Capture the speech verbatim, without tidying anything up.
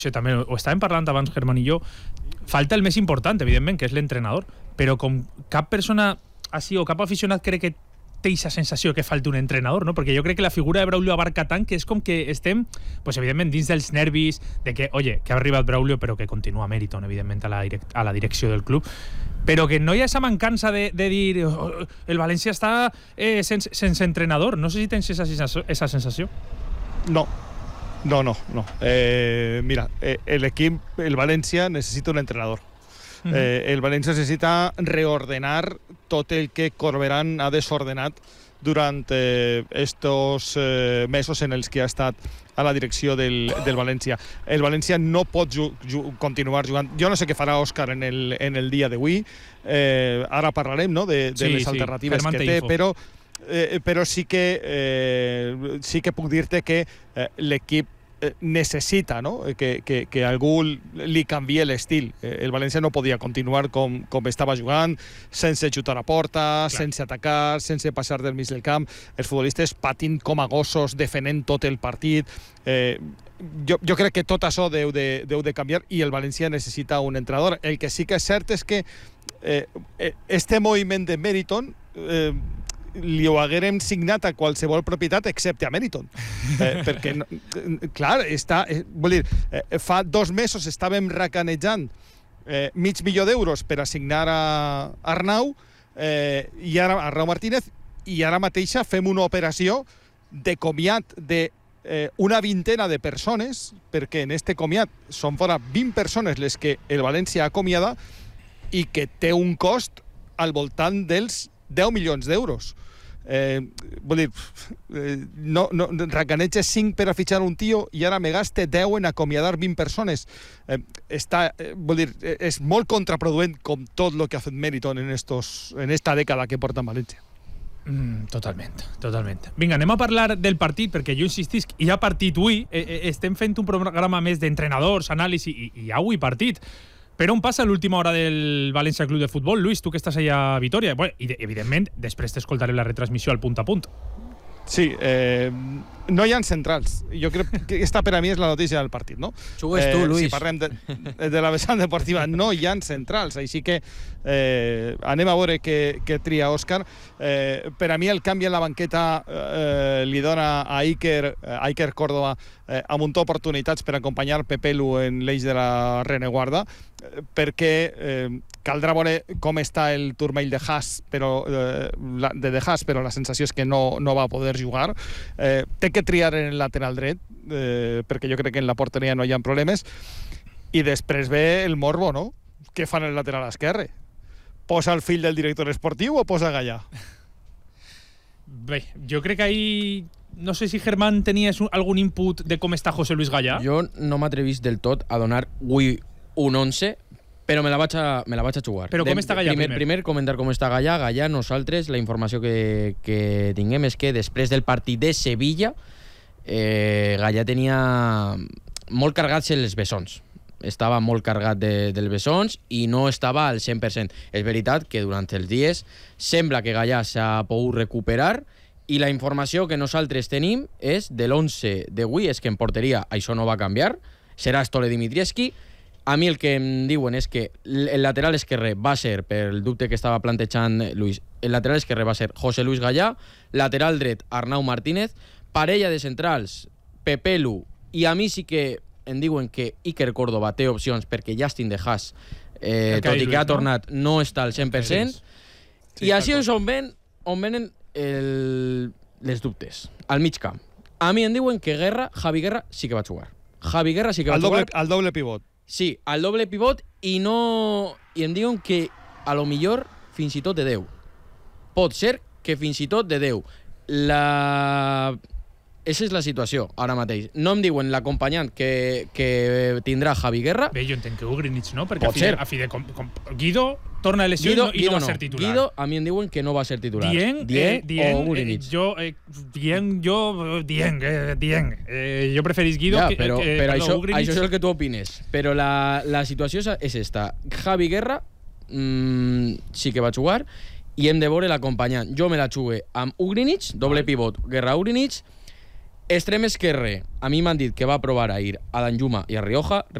també ho estàvem parlant abans, Germán i jo, falta el més important, evidentment, que és l'entrenador, però com cap persona així o cap aficionat crec que té aquesta sensació que falta un entrenador, no? Perquè jo crec que la figura de Braulio abarca tant que és com que estem, pues, evidentment, dins dels nervis de que, oye, que ha arribat Braulio però que continua Meriton, evidentment, a la, direct, a la direcció del club, però que no hi ha aquesta mancança de, de dir oh, el València està eh, sense, sense entrenador. No sé si tens esa sensació. Esa sensació. No. No, no, no. Eh, mira, eh, el equip, el València necessita un entrenador. Uh-huh. Eh, el València necessita reordenar tot el que Corberán ha desordenat durant eh, estos eh, mesos en els que ha estat a la direcció del, del València. El València no pot ju ju continuar jugant. Jo no sé què farà Òscar en el, en el dia d'avui. Eh, ara parlarem, no?, de, de sí, les alternatives sí. que té, info. però Eh, però sí que eh, sí que puc dir-te que eh, l'equip eh, necessita, no?, que, que, que algú li canvie l'estil. Eh, el València no podia continuar com, com estava jugant, sense xutar a porta, Clar. sense atacar, sense passar del mig del camp, els futbolistes patint com a gossos, defendent tot el partit. Eh, jo, jo crec que tot això deu de, deu de canviar i el València necessita un entrenador. El que sí que és cert és que eh, este moviment de Meriton eh, li ho haguérem signat a qualsevol propietat excepte a Meriton. Eh, perquè, clar, està, eh, vol dir, eh, fa dos mesos estàvem racanejant eh, mig milió d'euros per assignar a Arnau eh, i ara a Arnau Martínez, i ara mateixa fem una operació de comiat de eh, una vintena de persones, perquè en este comiat són fora vint persones les que el València acomiada i que té un cost al voltant dels deu milions d'euros. Eh, vol dir, eh, no, no, racaneges cinc per a fitxar un tio i ara me gaste deu en acomiadar vint persones. Eh, està, eh, vol dir, és molt contraproduent com tot el que ha fet Meriton en, estos, en esta dècada que porta en València. Mm, totalment, totalment. Vinga, anem a parlar del partit, perquè jo insistisc, hi ha partit avui, eh, estem fent un programa més d'entrenadors, anàlisi, i hi ha avui partit. Però on passa l'última hora del València Club de Futbol? Luis, tu que estàs allà a Vitoria. Bueno, i, evidentment, després t'escoltaré la retransmissió al punt a punt. Sí, eh, no hi ha centrals. Jo crec que aquesta per a mi és la notícia del partit, no? Xugues tu, eh, Luis. Si parlem de, de la vessant deportiva, no hi ha centrals, així que eh, anem a veure què, què tria Òscar. Eh, per a mi el canvi en la banqueta eh, li dona a Iker, a Iker Córdoba eh, amb un to oportunitats per acompanyar Pepelu en l'eix de la reneguarda, eh, perquè eh, caldrà veure com està el turmell de Haas, però, eh, de De Haas, però la sensació és que no, no va poder jugar. Eh, té que triar en el lateral dret, eh, perquè jo crec que en la porteria no hi ha problemes, i després ve el morbo, no? Què fan el lateral esquerre? Posa el fill del director esportiu o posa Gallà? Bé, jo crec que ahí... No sé si Germán tenies algun input de com està José Luis Gallà. Jo no m'atrevís del tot a donar avui un once, però me la vaig a, me la vaig a jugar. Però com està Gallà primer? primer? Primer comentar com està Gallà. Gallà, nosaltres, la informació que, que tinguem és que després del partit de Sevilla, eh, Gallà tenia molt cargats els bessons. Estava molt cargat de, dels bessons i no estava al cent per cent. És veritat que durant els dies sembla que Gallà s'ha pogut recuperar i la informació que nosaltres tenim és de l'once d'avui, és que en porteria això no va canviar, serà Stole Dimitrievski. A mi el que em diuen és que el lateral esquerre va ser, per el dubte que estava plantejant Luis, el lateral esquerre va ser José Luis Gallà, lateral dret Arnau Martínez, parella de centrals Pepelu, i a mi sí que em diuen que Iker Córdoba té opcions perquè Justin De Haas, eh, tot i que ha tornat, no està al cent per cent, sí, i així és on, ven, on venen el, les dubtes, al mig camp. A mi em diuen que Guerra, Javi Guerra sí que va jugar. Javi Guerra sí que va al jugar. Doble, al doble pivot. Sí, al doble pivot, i no... I em diuen que a lo millor fins i tot de deu. Pot ser que fins i tot de deu. La... Esa és la situació, ara mateix. No em diuen l'acompanyant que, que tindrà Javi Guerra. Bé, jo entenc que Ugrinic, no? Perquè Pot a fi, ser. a fi de... Com, com, Guido torna a lesió Guido, i no, i Guido no va no. ser titular. Guido, a mi em diuen que no va ser titular. Dient, Dient, eh, dient o Ugrinic. Eh, jo, eh, dient, jo, dient, eh, dient. Eh, jo preferís Guido ja, que, però, que però perdó, això, Ugrinic. això és el que tu opines. Però la, la situació és esta. Javi Guerra mmm, sí que va jugar i hem de veure l'acompanyant. Jo me la jugué amb Ugrinic, doble pivot, Guerra Ugrinic. Extrem esquerre, a mi m'han dit que va provar a ir a Danjuma i a Rioja.